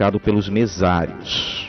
praticado pelos mesários.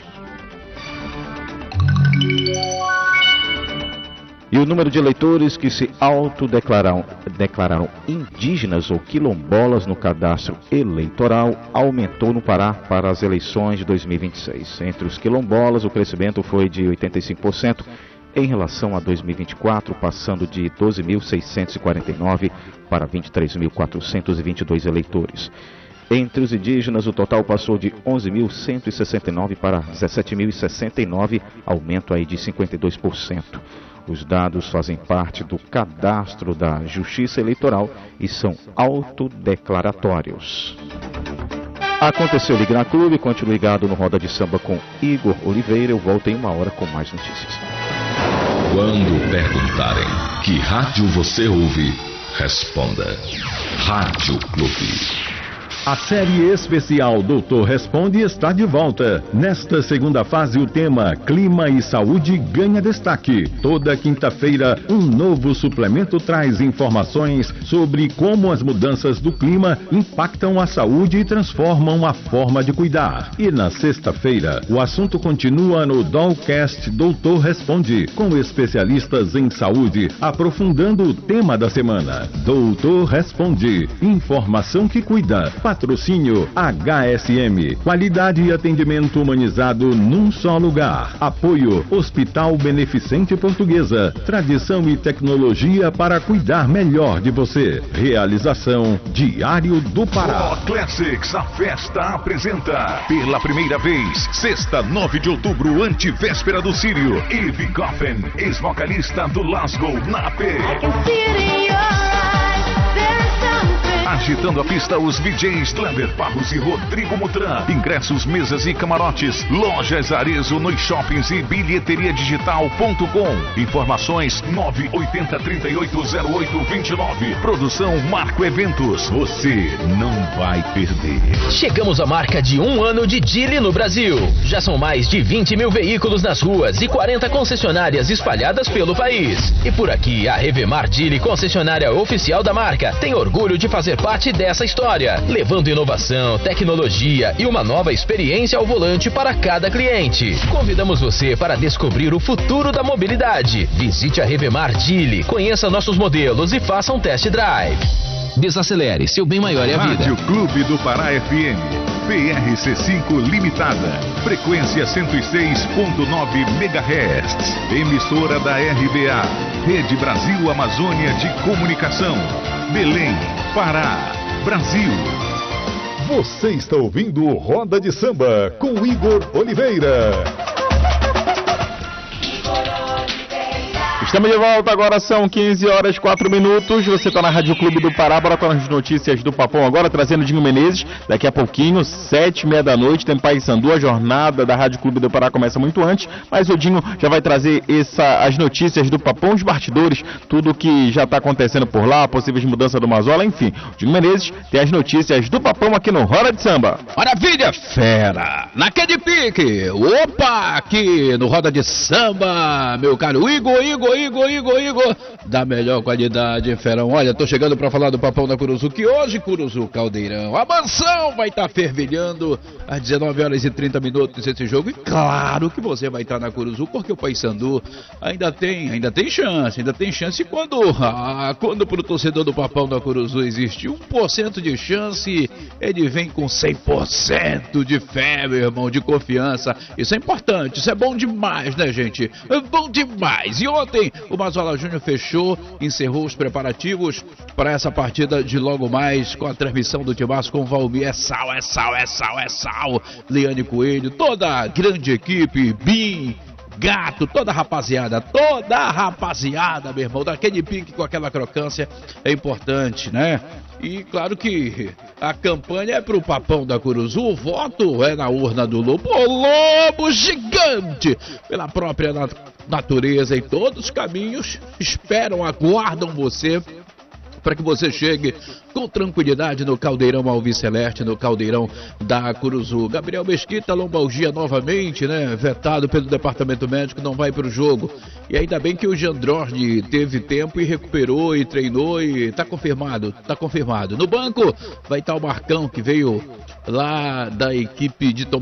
E o número de eleitores que se autodeclararam indígenas ou quilombolas no cadastro eleitoral aumentou no Pará para as eleições de 2026. Entre os quilombolas, o crescimento foi de 85% em relação a 2024, passando de 12.649 para 23.422 eleitores. Entre os indígenas, o total passou de 11.169 para 17.069, aumento aí de 52%. Os dados fazem parte do cadastro da Justiça Eleitoral e são autodeclaratórios. Aconteceu Ligue na Clube, continue ligado no Roda de Samba com Igor Oliveira. Eu volto em 1 hora com mais notícias. Quando perguntarem que rádio você ouve, responda: Rádio Clube. A série especial Doutor Responde está de volta. Nesta segunda fase, o tema Clima e Saúde ganha destaque. Toda quinta-feira, um novo suplemento traz informações sobre como as mudanças do clima impactam a saúde e transformam a forma de cuidar. E na sexta-feira, o assunto continua no Dollcast Doutor Responde, com especialistas em saúde, aprofundando o tema da semana. Doutor Responde, informação que cuida. Patrocínio HSM, qualidade e atendimento humanizado num só lugar. Apoio Hospital Beneficente Portuguesa, tradição e tecnologia para cuidar melhor de você. Realização Diário do Pará. Classics, a festa apresenta pela primeira vez, sexta, 9 de outubro, antivéspera do Sírio, Eve Coffin, ex-vocalista do Lasgo, na AP. Agitando a pista, os DJs Kleber Barros e Rodrigo Mutran. Ingressos, mesas e camarotes. Lojas Arezzo nos shoppings e bilheteriadigital.com. Informações 980380829. Produção Marco Eventos. Você não vai perder. Chegamos à marca de 1 ano de Geely no Brasil. Já são mais de 20 mil veículos nas ruas e 40 concessionárias espalhadas pelo país. E por aqui, a Revemar Geely, concessionária oficial da marca, tem orgulho de fazer parte dessa história, levando inovação, tecnologia e uma nova experiência ao volante para cada cliente. Convidamos você para descobrir o futuro da mobilidade. Visite a Revemar Geely, conheça nossos modelos e faça um test drive. Desacelere, seu bem maior é a vida. Rádio Clube do Pará FM, PRC5 Limitada, frequência 106.9 MHz, emissora da RBA, Rede Brasil Amazônia de Comunicação, Belém, Pará, Brasil. Você está ouvindo Roda de Samba com Igor Oliveira. Estamos de volta, agora são 15 horas 4 minutos. Você está na Rádio Clube do Pará, bora com as notícias do Papão agora, trazendo Dinho Menezes. Daqui a pouquinho, 7h30 da noite, tem Paysandu. A jornada da Rádio Clube do Pará começa muito antes, mas o Dinho já vai trazer as notícias do Papão, os bastidores, tudo que já está acontecendo por lá, possíveis mudanças do Mazola, enfim. O Dinho Menezes tem as notícias do Papão aqui no Roda de Samba. Maravilha, fera! Naquele pique! Opa! Aqui no Roda de Samba, meu caro Igor, da melhor qualidade, ferão. Olha, tô chegando pra falar do Papão da Curuzu, que hoje, Curuzu Caldeirão, a mansão vai estar fervilhando às 19h30 esse jogo. E claro que você vai estar na Curuzu, porque o Paysandu ainda tem chance. Quando pro torcedor do Papão da Curuzu existe 1% de chance, ele vem com 100% de fé, meu irmão, de confiança. Isso é importante, isso é bom demais, né, gente? É bom demais. E ontem o Mazola Júnior encerrou os preparativos para essa partida de logo mais, com a transmissão do Timaço com o Valmir. É sal. Liane Coelho, toda a grande equipe, Bim, Gato, toda a rapaziada, meu irmão, daquele pique com aquela crocância é importante, né? E claro que a campanha é pro Papão da Curuzu, o voto é na urna do Lobo, o Lobo gigante, pela própria natureza, e todos os caminhos aguardam você, para que você chegue com tranquilidade no Caldeirão Alviceleste, no Caldeirão da Curuzu. Gabriel Mesquita, lombalgia novamente, né? Vetado pelo departamento médico, não vai para o jogo. E ainda bem que o Jandrosne teve tempo e recuperou e treinou e tá confirmado. No banco vai estar o Marcão, que veio lá da equipe de